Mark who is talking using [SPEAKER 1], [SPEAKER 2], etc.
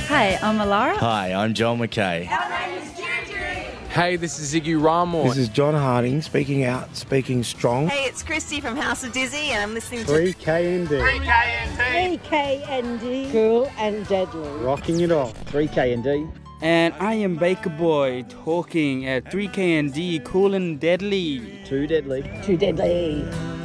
[SPEAKER 1] Hi, I'm Alara.
[SPEAKER 2] Hi, I'm Joel McKay.
[SPEAKER 3] Hey, this is Ziggy Ramor.
[SPEAKER 4] This is John Harding speaking out, speaking strong.
[SPEAKER 5] Hey, it's Christy from House of Dizzy, and I'm listening to
[SPEAKER 6] 3KND.
[SPEAKER 7] 3KND. Cool and deadly.
[SPEAKER 6] Rocking it off. 3KND.
[SPEAKER 8] And I am Baker Boy talking at 3KND, cool and deadly.
[SPEAKER 6] Too deadly.
[SPEAKER 7] Too deadly.